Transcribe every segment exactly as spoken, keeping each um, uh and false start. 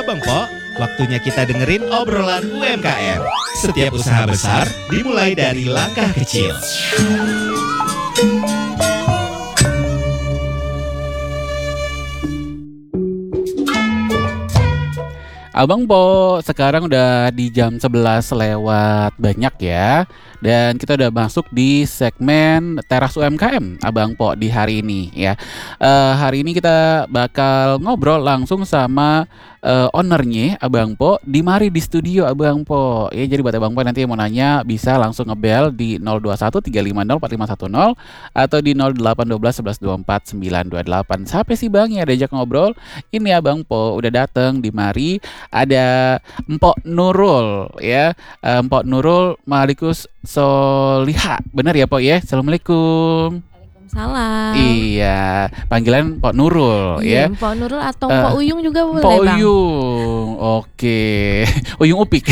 Abang Po, waktunya kita dengerin obrolan U M K M. Setiap usaha besar dimulai dari langkah kecil. Abang Po, sekarang udah di jam sebelas lewat banyak ya. Dan kita udah masuk di segmen Teras U M K M Abang Po di hari ini ya. uh, Hari ini kita bakal ngobrol langsung sama uh, ownernya Abang Po di mari di studio Abang Po ya. Jadi buat Abang Po nanti yang mau nanya bisa langsung ngebel di nol dua satu tiga lima nol empat lima satu nol atau di nol delapan satu dua satu satu dua empat sembilan dua delapan. Siapa sih Bang ya diajak ngobrol? Ini Abang Po udah dateng di mari. Ada Mpok Nurul ya. uh, Mpok Nurul Malikus Soliha. Benar ya Pok ya? Assalamualaikum. Salam. Iya, panggilan Mpok Nurul iya, ya. Mpok Nurul atau Mpok uh, Uyung juga boleh Mpok Bang. Uyung, oke. Uyung Upik.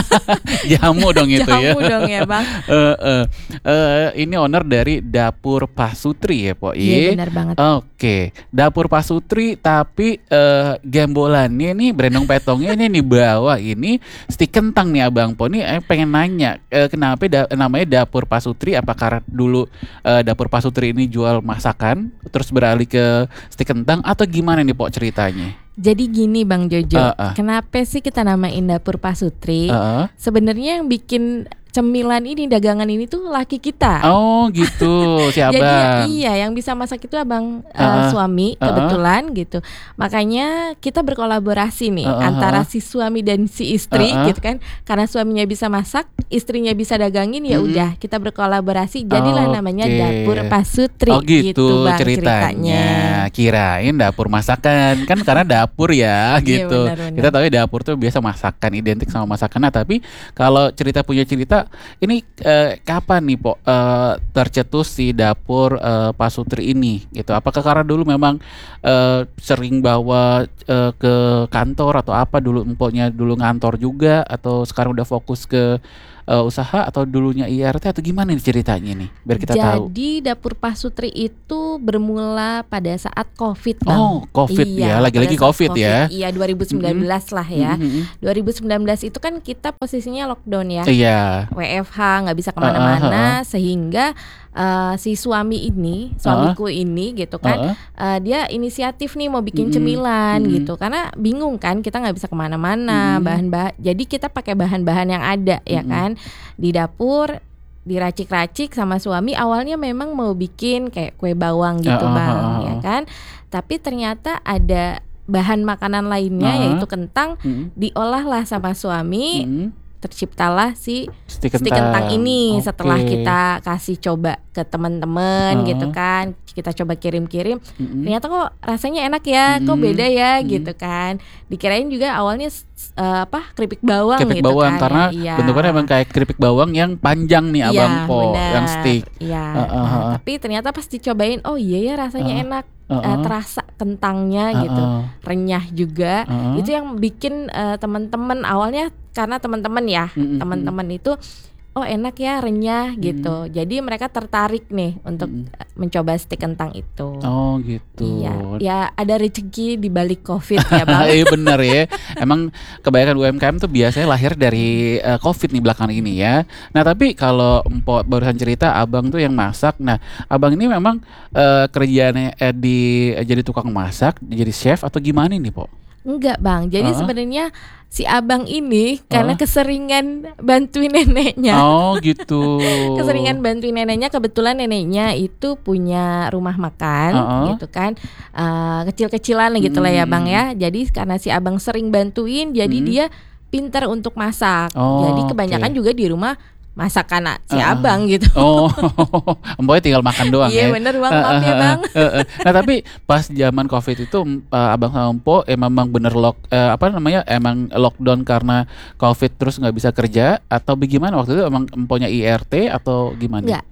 Jamu dong itu ya. Jamu dong ya Bang. uh, uh, uh, ini owner dari Dapur Pasutri ya Pok. Iya benar banget. Oke, Dapur Pasutri tapi uh, gembolannya nih Brendong Petongnya ini di bawah ini stik kentang nih Abang Po. Nih eh, pengen nanya uh, kenapa da- namanya Dapur Pasutri? Apakah dulu uh, Dapur Pasutri ini jual masakan terus beralih ke stik kentang atau gimana nih Pok ceritanya? Jadi gini Bang Jojo, uh, uh. kenapa sih kita namain Dapur Pasutri? Uh, uh. Sebenarnya yang bikin cemilan ini, dagangan ini tuh laki kita. Oh gitu, si Abang. Jadi iya, yang bisa masak itu Abang uh, uh, suami uh, kebetulan gitu. Makanya kita berkolaborasi nih uh, uh, antara si suami dan si istri uh, uh. gitu kan. Karena suaminya bisa masak, istrinya bisa dagangin, ya udah hmm. kita berkolaborasi. Jadilah okay. namanya Dapur Pasutri. Oh gitu, gitu Bang, ceritanya. ceritanya. Kirain dapur masakan kan karena dapur ya gitu. Iya, benar, benar. Kita tahu ya dapur tuh biasa masakan, identik sama masakan. Nah tapi kalau cerita punya cerita ini eh, kapan nih Pok eh, tercetus si Dapur eh, Pasutri ini gitu? Apakah karena dulu memang eh, sering bawa eh, ke kantor atau apa dulu empoknya dulu ngantor juga atau sekarang udah fokus ke uh, usaha atau dulunya I R T atau gimana nih ceritanya nih biar kita Jadi, tahu. Jadi Dapur Pasutri itu bermula pada saat Covid Bang. Oh Covid iya, ya, lagi-lagi COVID, COVID ya. Iya dua ribu sembilan belas mm-hmm. lah ya. Mm-hmm. dua ribu sembilan belas itu kan kita posisinya lockdown ya. Iya. W F H nggak bisa kemana-mana uh, uh, uh, uh. sehingga uh, si suami ini, suamiku uh, ini gitu kan, uh, uh, dia inisiatif nih mau bikin mm-hmm. cemilan mm-hmm. gitu karena bingung kan kita nggak bisa kemana-mana mm-hmm. bahan-bahan. Jadi kita pakai bahan-bahan yang ada mm-hmm. ya kan di dapur. Diracik-racik sama suami. Awalnya memang mau bikin kayak kue bawang gitu uh, Bang uh, uh, uh. ya kan. Tapi ternyata ada bahan makanan lainnya uh, yaitu kentang uh, diolahlah sama suami. Uh, terciptalah si stik kentang, kentang ini okay. Setelah kita kasih coba ke teman-teman uh. gitu kan, kita coba kirim-kirim uh-uh. ternyata kok rasanya enak ya, uh-uh. kok beda ya uh-uh. gitu kan. Dikirain juga awalnya uh, apa keripik bawang keripik gitu bawang, kan karena ya, bentuknya emang kayak keripik bawang yang panjang nih Abang ya, Po bener. yang stik ya. uh, uh, uh. Nah, tapi ternyata pas dicobain oh iya ya rasanya uh. enak. Uh-uh. Uh, terasa kentangnya uh-uh. gitu, renyah juga. Uh-uh. Itu yang bikin uh, teman-teman awalnya karena teman-teman ya, uh-uh. teman-teman itu oh enak ya renyah uh-uh. gitu. Jadi mereka tertarik nih untuk uh-uh. mencoba stik kentang itu. Oh gitu. Iya, ya ada rezeki di balik Covid ya Bang. Iya benar ya. Emang kebanyakan U M K M tuh biasanya lahir dari uh, Covid nih belakangan ini ya. Nah tapi kalau Mpok barusan cerita Abang tuh yang masak. Nah Abang ini memang uh, kerjaannya eh, di uh, jadi tukang masak, jadi chef atau gimana nih Pok? Enggak Bang, jadi uh-huh. sebenarnya si Abang ini karena uh-huh. keseringan bantuin neneknya. Oh gitu. Keseringan bantuin neneknya, kebetulan neneknya itu punya rumah makan uh-huh. gitu kan, uh, kecil-kecilan gitu lah ya Bang ya. Jadi karena si Abang sering bantuin, jadi hmm. dia pintar untuk masak. Oh, jadi kebanyakan okay. juga di rumah masakan si uh, Abang gitu. Oh, Mboknya tinggal makan doang ya. Iya bener Bang, maaf ya Bang. Nah tapi pas zaman Covid itu uh, Abang sama Mpok emang bener lock uh, apa namanya emang lockdown karena Covid terus nggak bisa kerja atau bagaimana waktu itu emang Mpoknya I R T atau gimana? Enggak.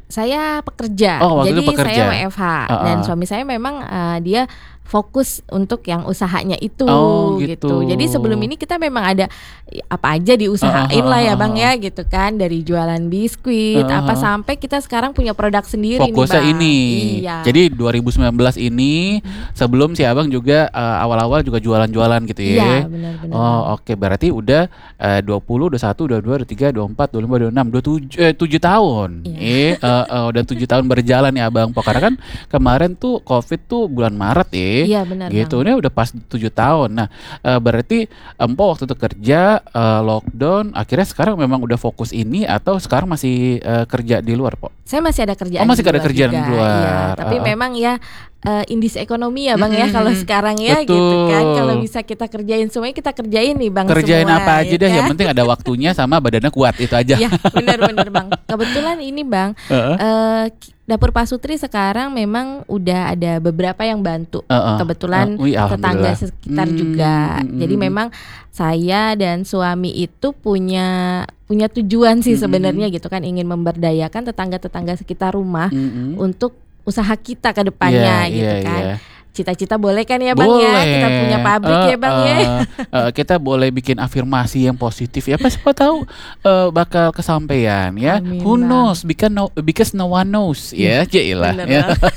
Saya pekerja, Oh, waktu jadi itu pekerja. saya W F H Uh-uh. dan suami saya memang uh, dia fokus untuk yang usahanya itu Oh, gitu. gitu. Jadi sebelum ini kita memang ada apa aja diusahain Uh-uh, lah ya Bang uh-uh. ya gitu kan, dari jualan biskuit Uh-uh. apa sampai kita sekarang punya produk sendiri Fokusnya nih Bang. ini. Iya. Jadi dua ribu sembilan belas ini sebelum si Abang juga uh, awal-awal juga jualan-jualan gitu ya. Iya benar-benar. Oh, oke. Berarti udah uh, dua puluh, dua puluh satu, dua puluh dua, dua puluh tiga, dua puluh empat, dua puluh lima, dua puluh enam, dua puluh tujuh eh tujuh tahun. Iya. Eh uh, uh, udah tujuh tahun berjalan ya Abang Po. Karena kan kemarin tuh Covid tuh bulan Maret ya. Iya benar Gitu. Bang. Ini udah pas tujuh tahun. Nah, uh, berarti Empo waktu itu kerja uh, lockdown, akhirnya sekarang memang udah fokus ini atau sekarang masih uh, kerja di luar, Po? Saya masih ada kerjaan. Oh, masih di ada luar kerjaan juga, di luar. Iya, tapi Uh-uh. memang ya uh, indis ekonomi ya Bang ya Mm-mm. kalau sekarang ya Betul. gitu kan. Kalau bisa kita kerjain semuanya kita kerjain nih Bang Kerjain semua, apa aja ya deh, kan? yang penting ada waktunya sama badannya kuat itu aja. Iya benar-benar Bang. Kebetulan ini Bang, Heeh. eh, Dapur Pak Sutri sekarang memang udah ada beberapa yang bantu. Heeh. Kebetulan Uh, wih, tetangga alhamdulillah. sekitar Hmm, juga. hmm, Jadi hmm. memang saya dan suami itu punya punya tujuan sih Hmm. sebenarnya gitu kan, ingin memberdayakan tetangga-tetangga sekitar rumah Mm-mm. untuk usaha kita ke depannya Iya, gitu iya, kan. iya. Cita-cita boleh kan ya Bang ya? Boleh. Kita punya pabrik Eh, ya Bang ya. eh, eh, kita boleh bikin afirmasi yang positif ya. Apa siapa tahu eh, bakal kesampaian ya. Amin, Who Bang. knows? Because no, because no one knows ya. Jailah. Bener, Ya. Bang.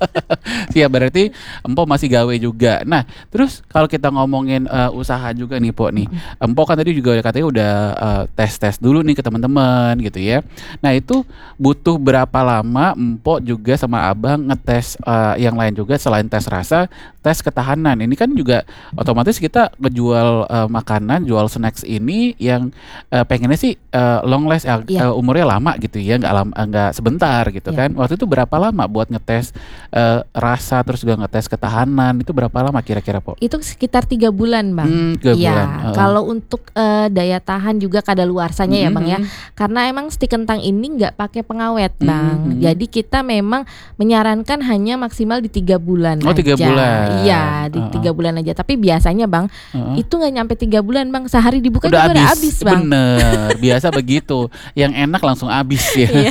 Siap, berarti Empo masih gawe juga. Nah, terus kalau kita ngomongin eh, usaha juga nih, Po nih. Empo kan tadi juga katanya udah eh, tes-tes dulu nih ke teman-teman gitu ya. Nah, itu butuh berapa lama Empo juga sama Abang ngetes eh, yang lain juga selain tes rasa, tes ketahanan. Ini kan juga otomatis kita ngejual eh, makanan, jual snacks ini yang eh, pengennya sih eh, long last eh, Iya. eh, umurnya lama gitu ya, nggak lama, nggak sebentar gitu Iya. kan. Waktu itu berapa lama buat ngetes eh, rasa terus juga ngetes ketahanan, itu berapa lama kira-kira, Po? Itu sekitar tiga bulan Bang. Hmm, tiga Iya, bulan. Heeh. kalau untuk eh, daya tahan juga kadaluarsanya ya Bang ya. Mhm. Karena emang stik kentang ini nggak pakai pengawet Bang. Mhm. Jadi kita memang menyarankan hanya maksimal di tiga bulan Oh, aja. tiga bulan. Iya, di Heeh. tiga bulan aja. Tapi biasanya Bang, Heeh. itu nggak nyampe tiga bulan Bang. Sehari dibuka Udah juga udah habis, habis Bang. bener. Biasa begitu. Yang enak langsung habis ya, Iya.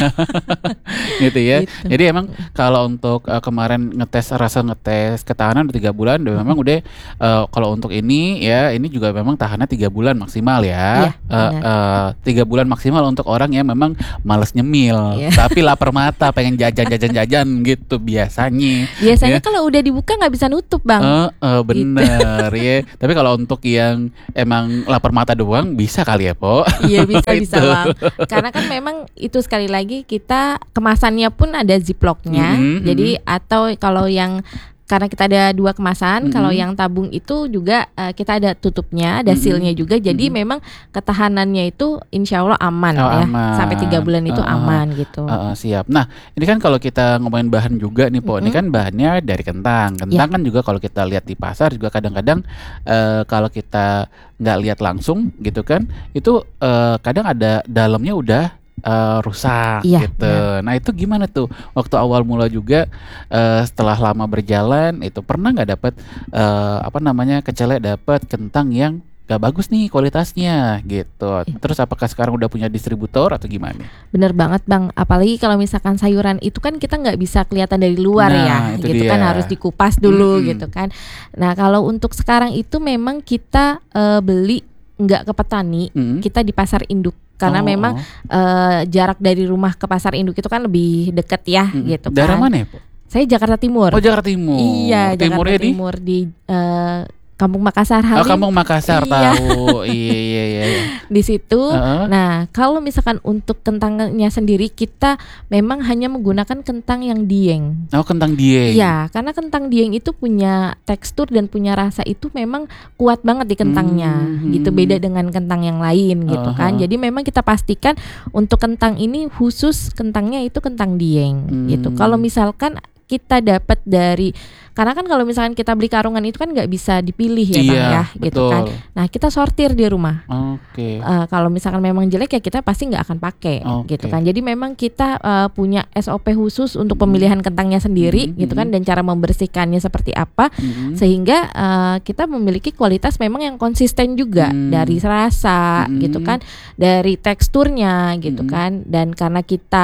gitu ya. Gitu. Jadi emang kalau untuk uh, kemarin ngetes rasa ngetes ketahanan udah tiga bulan, udah memang udah uh, kalau untuk ini ya ini juga memang tahannya tiga bulan maksimal Iya, ya. Uh, uh, tiga bulan maksimal untuk orang yang memang males nyemil, Iya. tapi lapar mata pengen jajan-jajan-jajan gitu biasanya. Biasanya Ya. kalau udah dibuka nggak bisa nutup Bang. Eh, eh, bener ya. Tapi kalau untuk yang emang lapar mata doang bisa kali ya, Po. Iya bisa bisa Itu. Bang. Karena kan memang itu sekali lagi kita kemasannya pun ada ziplocknya. Mhm, Jadi atau kalau yang karena kita ada dua kemasan, Mhm. kalau yang tabung itu juga eh, kita ada tutupnya, ada Mhm. sealnya juga. Jadi Mhm. memang ketahanannya itu insya Allah aman Oh, ya, aman. sampai tiga bulan itu Uh-uh. aman gitu. Heeh, siap. Nah, ini kan kalau kita ngomongin bahan juga nih, Po. Ini Mhm. kan bahannya dari kentang. Kentang kan juga kalau kita lihat di pasar juga kadang-kadang eh, kalau kita nggak lihat langsung gitu kan, itu eh, kadang ada dalamnya udah eh, rusak Iya, gitu. Nah, itu gimana tuh waktu awal mula juga eh, setelah lama berjalan itu pernah nggak dapat eh, apa namanya kecelek dapat kentang yang gak bagus nih kualitasnya gitu. Terus apakah sekarang udah punya distributor atau gimana? Bener banget Bang, apalagi kalau misalkan sayuran itu kan kita nggak bisa kelihatan dari luar Nah, ya, itu gitu dia. kan harus dikupas dulu Mm-mm. gitu kan. Nah kalau untuk sekarang itu memang kita eh, beli nggak ke petani, Mm-mm. kita di pasar induk karena Oh, memang oh. eh, jarak dari rumah ke pasar induk itu kan lebih deket ya, Mm-mm. gitu Daerah kan. mana ya, Po? Saya Jakarta Timur. Oh, Jakarta Timur. Iya, Timurnya Jakarta di Timur di eh, Kampung Makassar Oh, Halim. Kampung Makassar Iya. tahu. Iya iya iya. iya. Di situ. Heeh. Nah, kalau misalkan untuk kentangnya sendiri kita memang hanya menggunakan kentang yang dieng. Oh, kentang dieng. Iya, karena kentang dieng itu punya tekstur dan punya rasa itu memang kuat banget di kentangnya. Hmm. Gitu, beda dengan kentang yang lain gitu kan. Aha. Jadi memang kita pastikan untuk kentang ini khusus kentangnya itu kentang dieng Hmm. gitu. Kalau misalkan kita dapat dari, karena kan kalau misalkan kita beli karungan itu kan nggak bisa dipilih ya Bang Iya, ya, gitu betul. kan. Nah, kita sortir di rumah. Oke. Eh, kalau misalkan memang jelek ya kita pasti nggak akan pakai Oke. gitu kan. Jadi memang kita eh, punya S O P khusus untuk pemilihan kentangnya sendiri Mhm, gitu kan, dan cara membersihkannya seperti apa Mm-mm. sehingga eh, kita memiliki kualitas memang yang konsisten juga Hmm. dari rasa Mhm. gitu kan, dari teksturnya gitu Mhm. kan, dan karena kita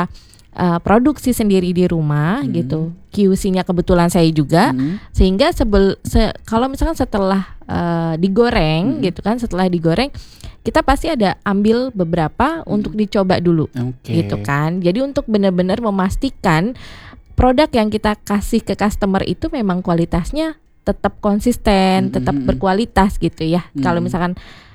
uh, produksi sendiri di rumah Hmm. gitu. Q C-nya kebetulan saya juga, hmm. sehingga sebel se- kalau misalkan setelah uh, digoreng Hmm. gitu kan, setelah digoreng kita pasti ada ambil beberapa untuk dicoba dulu. Oke. Gitu kan. Jadi untuk benar-benar memastikan produk yang kita kasih ke customer itu memang kualitasnya tetap konsisten, Mm, tetap mm, mm. berkualitas gitu ya. Mm. Kalau misalkan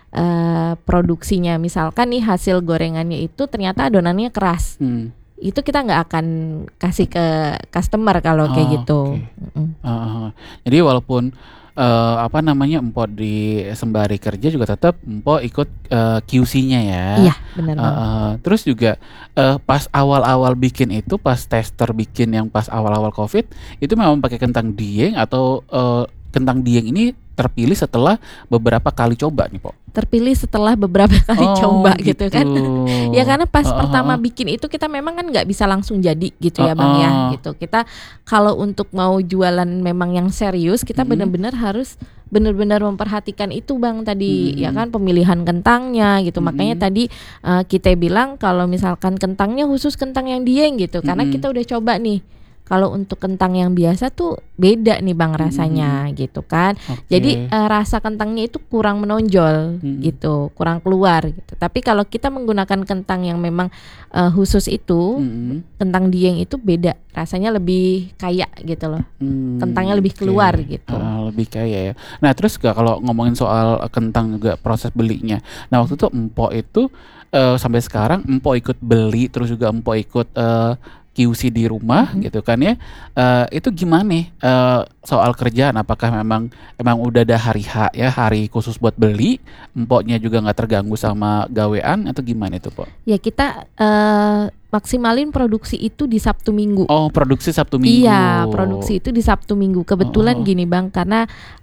eh, produksinya misalkan nih hasil gorengannya itu ternyata adonannya keras, Hmm. itu kita nggak akan kasih ke customer kalau kayak Oh, gitu. oke. Mm-mm. Heeh. Jadi walaupun eh, apa namanya empok di sembari kerja juga tetap empok ikut eh, Q C-nya ya. Iya, benar Eh, banget. eh, terus juga eh, pas awal-awal bikin itu, pas tester bikin yang pas awal-awal COVID itu memang pakai kentang dieng atau eh, kentang dieng ini terpilih setelah beberapa kali coba nih, Pok. Terpilih setelah beberapa kali Oh, coba gitu kan. Ya karena pas Heeh, pertama heeh. bikin itu kita memang kan nggak bisa langsung jadi gitu ya Bang ya Heeh. gitu. Kita kalau untuk mau jualan memang yang serius kita Mhm. benar-benar harus benar-benar memperhatikan itu Bang tadi Mhm. ya kan, pemilihan kentangnya gitu. Mhm. Makanya tadi eh, kita bilang kalau misalkan kentangnya khusus kentang yang dieng gitu, karena Mhm. kita udah coba nih. Kalau untuk kentang yang biasa tuh beda nih Bang rasanya gitu kan. Oke. Jadi eh, rasa kentangnya itu kurang menonjol Mm-mm. gitu, kurang keluar gitu. Tapi kalau kita menggunakan kentang yang memang eh, khusus itu, Mm-mm. kentang dieng itu beda, rasanya lebih kaya gitu loh. Hmm, Kentangnya lebih oke. keluar gitu. Ah, lebih kaya ya. Nah terus gak kalau ngomongin soal eh, kentang juga proses belinya. Nah waktu itu empok itu eh, sampai sekarang empok ikut beli, terus juga empok ikut eh, Q C di rumah Mhm. gitu kan ya. Eh, itu gimana nih eh, soal kerjaan? Apakah memang emang udah ada hari H ya, hari khusus buat beli, empoknya juga nggak terganggu sama gawean atau gimana itu, Pok? Ya kita eh, maksimalin produksi itu di Sabtu Minggu. Oh produksi Sabtu Minggu. Iya, produksi itu di Sabtu Minggu. Kebetulan Oh. gini Bang, karena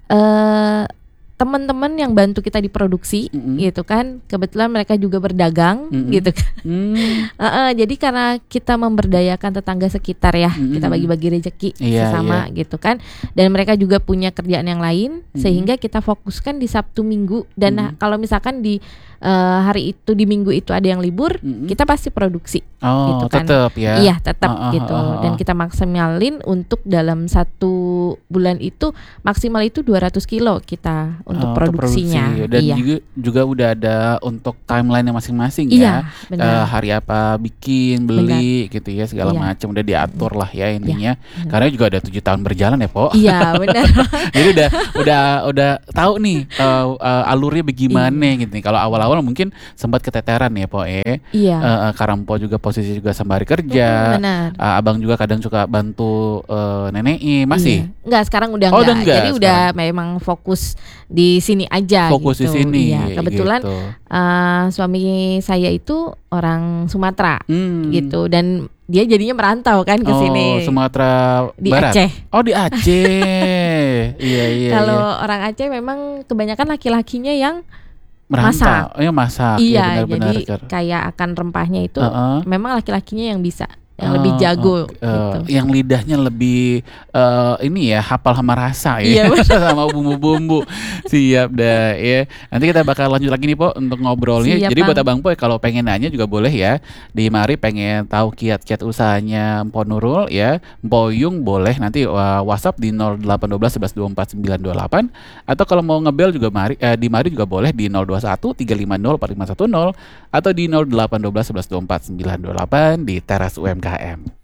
eh teman-teman yang bantu kita di produksi Mm-mm. gitu kan, kebetulan mereka juga berdagang Mm-mm. gitu kan. Hmm. Heeh, jadi karena kita memberdayakan tetangga sekitar ya, Mm-mm. kita bagi-bagi rezeki Iya, sesama gitu kan. Dan mereka juga punya kerjaan yang lain, Mm-mm. sehingga kita fokuskan di Sabtu Minggu. Dan Mm. kalau misalkan di eh, hari itu di Minggu itu ada yang libur, Mm-mm. kita pasti produksi. Oh gitu kan. tetap ya. Iya, tetap Ah, ah, gitu. ah, ah, Dan ah. kita maksimalin untuk dalam satu bulan itu maksimal itu dua ratus kilo kita untuk Oh, produksinya. produksi. Dan Iya. juga juga udah ada untuk timeline-nya masing-masing Iya, ya. benar. Eh, hari apa bikin, beli gitu ya, segala Iya. macam udah diatur lah ya intinya. benar. Karena juga ada tujuh tahun berjalan ya, Po. Iya, benar. Jadi udah udah udah tahu nih eh, eh, alurnya bagaimana gitu nih. Kalau awal-awal mungkin sempat keteteran ya, Po eh. Iya. Eh, eh, karena Po juga posisi juga sembari kerja. Mm, benar. Eh, abang juga kadang suka bantu eh, nenek masih. Iya. Enggak, sekarang udah Oh, enggak. udah enggak Jadi sekarang. udah memang fokus di sini aja Fokus gitu. di sini. Iya, kebetulan gitu. eh, suami saya itu orang Sumatera Hmm. gitu, dan dia jadinya merantau kan ke sini. Oh, Sumatera Di Barat. Aceh. Oh, di Aceh. Iya, iya. Kalau iya. orang Aceh memang kebanyakan laki-lakinya yang Merantau. masak. Oh, ya masak. iya, benar-benar. jadi Ker. kayak akan rempahnya itu Heeh. memang laki-lakinya yang bisa, yang Oh, lebih jago oke. Eh, gitu. yang lidahnya lebih eh, ini ya, hafal sama rasa Iya, ya. sama bumbu-bumbu. Siap dah ya. Nanti kita bakal lanjut lagi nih, Po, untuk ngobrolnya. Siap, Jadi buat Bang. Abang Po kalau pengen nanya juga boleh ya. Di mari pengen tahu kiat-kiat usahanya Mpo Nurul ya. Mpo Yung boleh nanti uh, WhatsApp di nol delapan satu dua satu satu dua empat sembilan dua delapan, atau kalau mau ngebel juga mari eh, di mari juga boleh di nol dua satu tiga lima nol empat lima satu nol atau di nol delapan satu dua satu satu dua empat sembilan dua delapan di Teras U M K M.